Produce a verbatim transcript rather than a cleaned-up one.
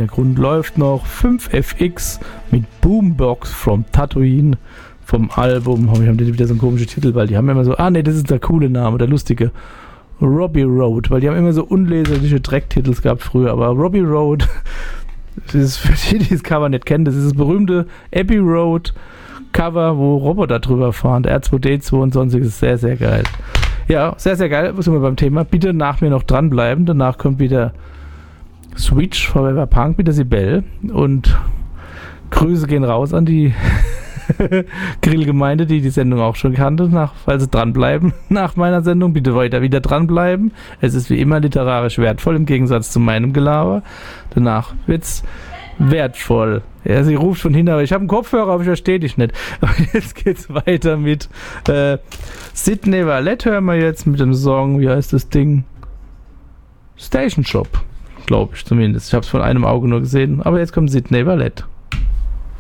Hintergrund läuft noch fünf F X mit Boombox from Tatooine vom Album. Oh, wir haben wieder so einen komischen Titel, weil die haben immer so, ah ne, das ist der coole Name, der lustige. Robbie Road, weil die haben immer so unleserliche Drecktitel gehabt früher, aber Robbie Road, das ist für die, die das Cover nicht kennen, das ist das berühmte Abbey Road Cover, wo Roboter drüber fahren, der R zwei D zwei und sonstiges, sehr, sehr geil. Ja, sehr, sehr geil, sind wir beim Thema. Bitte nach mir noch dranbleiben, danach kommt wieder Switch Forever Punk mit der Sibel und Grüße gehen raus an die Grillgemeinde, die die Sendung auch schon kannte, nach, weil sie dranbleiben nach meiner Sendung. Bitte weiter wieder dranbleiben. Es ist wie immer literarisch wertvoll, im Gegensatz zu meinem Gelaber. Danach wird's wertvoll. Ja, sie ruft von hinten, aber ich habe einen Kopfhörer, aber ich verstehe dich nicht. Aber jetzt geht's weiter mit äh, Sydney Valette, hören wir jetzt mit dem Song, wie heißt das Ding? Station Shop, glaube ich zumindest. Ich habe es von einem Auge nur gesehen, aber jetzt kommt Sydney Valette.